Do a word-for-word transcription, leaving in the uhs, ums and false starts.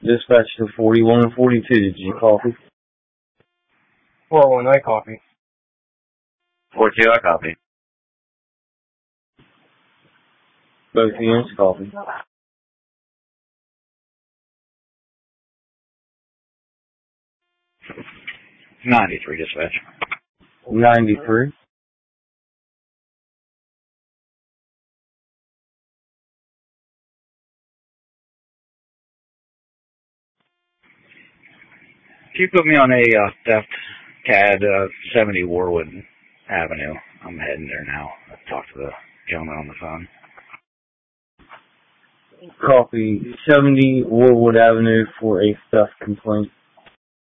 Dispatch to forty-one forty-two. Did you copy? four one, I copy. four two, I copy. Both units copy. ninety-three, dispatch. ninety-three. If you put me on a uh, theft C A D uh, seventy Warwood Avenue, I'm heading there now. I've talked to the gentleman on the phone. Copy. seventy Warwood Avenue for a theft complaint.